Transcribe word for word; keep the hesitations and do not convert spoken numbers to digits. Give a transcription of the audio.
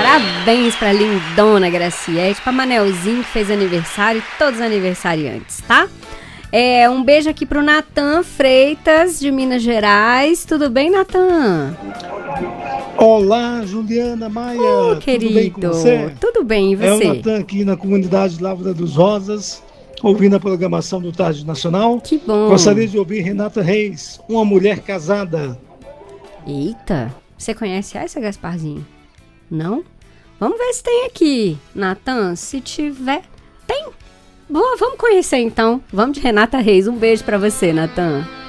Parabéns pra lindona Graciete, pra Manelzinho que fez aniversário e todos os aniversariantes, tá? É, um beijo aqui pro Natan Freitas, de Minas Gerais. Tudo bem, Natan? Olá, Juliana Maia. Oh, querido. Tudo bem com você? Tudo bem, e você? É o Natan aqui na comunidade Lavra dos Rosas, ouvindo a programação do Tarde Nacional. Que bom. Gostaria de ouvir Renata Reis, Uma Mulher Casada. Eita, você conhece essa, Gasparzinho? Não? Vamos ver se tem aqui, Natan. Se tiver, tem. Boa, vamos conhecer então. Vamos de Renata Reis. Um beijo pra você, Natan.